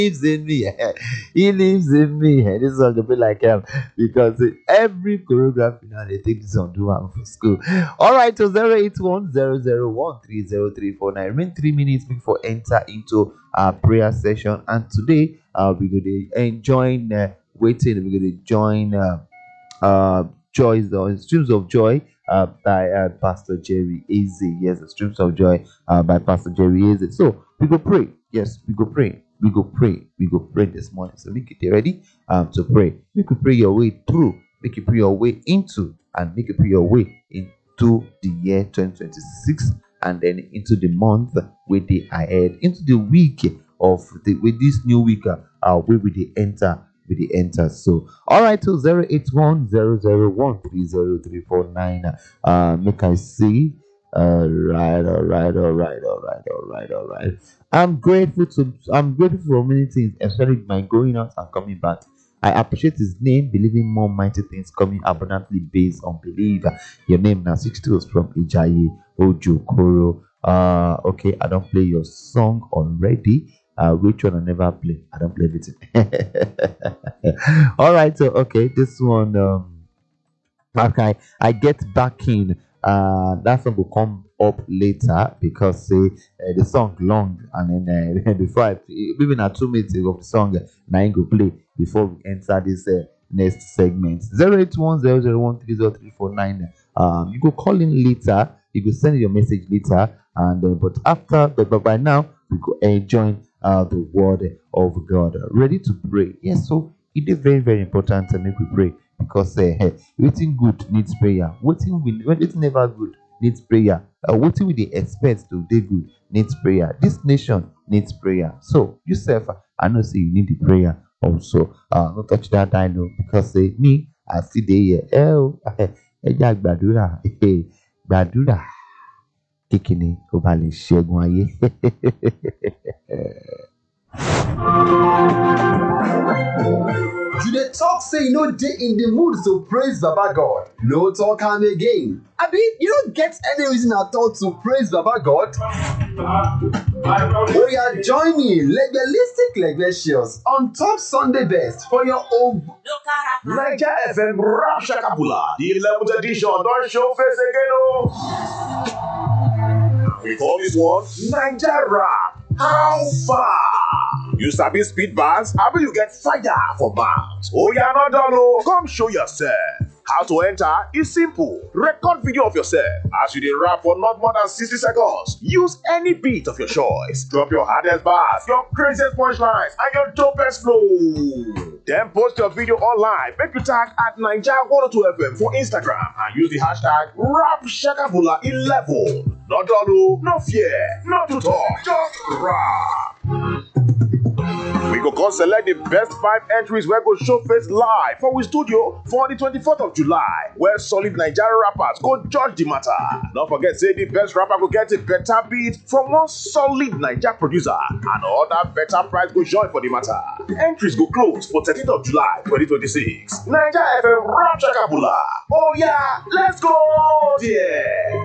lives in me. He lives in me. This song will be like because every choreography now they take this on do one for school. All right, so 08100130349. Remain 3 minutes before enter into our prayer session. And today we're going to enjoy waiting. We're going to join Joy's or Streams of Joy by Pastor Jerry Eze. Yes, the Streams of Joy by Pastor Jerry Eze. So we go pray. Yes, we go pray. We go pray. We go pray this morning. So make it ready to pray. Make you pray your way through. Make you pray your way into, and make you pray your way into the year 2026, and then into the month with the ahead, into the week of the with this new week where we they enter. So all right, so 08100130349. Make I see. All right. I'm grateful for many things, especially my going out and coming back. I appreciate his name, believing more mighty things coming abundantly based on belief. Your name now 62 from Ijayi Ojokoro. Okay, I don't play your song already. Which one I never play? I don't play everything. All right, so okay, this one okay, I get back in. That song will come up later because the song long, and then before even at 2 minutes of the song, now I go play before we enter this next segment. 08100130349. You go call in later. You go send your message later, and but after, but by now we go join the word of God. Ready to pray? Yes. So it is very very important to make we pray. Because waiting good needs prayer. Waiting never good needs prayer. Waiting with the expect to do good needs prayer. This nation needs prayer. So yourself, I know say you need the prayer also. Not touch that dialogue because me I see the here. Gbàdúrà, gbàdúrà, kíkíni kó bá lè ṣẹ́gun ayé. You dey talk say you no dey in the mood to praise Baba God. No talk am again. Abi, you no get any reason at all to praise Baba God? Oya, join me, Legbelicious on Top Sunday Best for your own. Naija FM Rap Shakabula, the 11th edition don show face again o. We call this one Naija Rap. How far? You sabi speed bars? How you get fire for mouth? Oh, you're not done, oh. Come show yourself. How to enter is simple. Record video of yourself as you dey rap for not more than 60 seconds. Use any beat of your choice. Drop your hardest bars, your craziest punchlines, and your dopest flow. Then post your video online. Make you tag at Naija 102 FM for Instagram and use the hashtag RapShakabula11. Not done, oh. No fear, not to talk, just rap. We go come select the best 5 entries where go show face live for we studio for the 24th of July, where solid Nigerian rappers go judge the matter. Don't forget, say the best rapper go get a better beat from one solid Nigerian producer, and other better prize go join for the matter. The entries go close for 13th of July 2026. Naija FM Rap Shakabula. Oh yeah, let's go there.